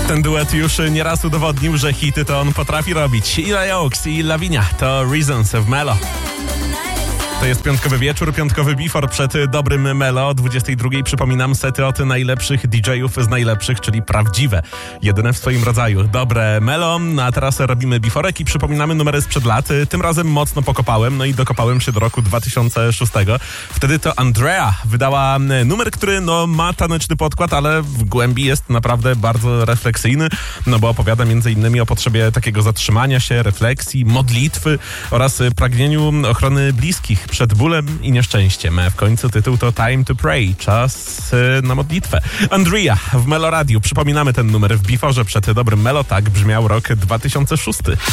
Ten duet już nieraz udowodnił, że hity to on potrafi robić. Eli Oaks i Lavinia to Reasons w Melo. To jest piątkowy wieczór, piątkowy before przed dobrym Melo. O 22 przypominam sety od najlepszych DJ-ów z najlepszych, czyli prawdziwe. Jedyne w swoim rodzaju. Dobre Melo, a teraz robimy beforek i przypominamy numery sprzed lat. Tym razem mocno pokopałem, no i dokopałem się do roku 2006. Wtedy to Andrea wydała numer, który ma taneczny podkład, ale w głębi jest naprawdę bardzo refleksyjny, bo opowiada m.in. o potrzebie takiego zatrzymania się, refleksji, modlitwy oraz pragnieniu ochrony bliskich przed bólem i nieszczęściem. W końcu tytuł to Time to Pray, czas na modlitwę. Andrea w Melo Radio. Przypominamy ten numer w beforze przed dobrym Melo, tak brzmiał rok 2006.